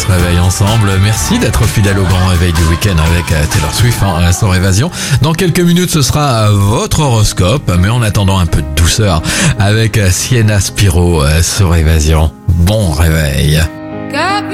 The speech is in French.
se réveille ensemble. Merci d'être fidèle au grand réveil du week-end avec Taylor Swift sur Évasion. Dans quelques minutes, ce sera votre horoscope, mais en attendant un peu de douceur avec Sienna Spiro sur Évasion. Bon réveil.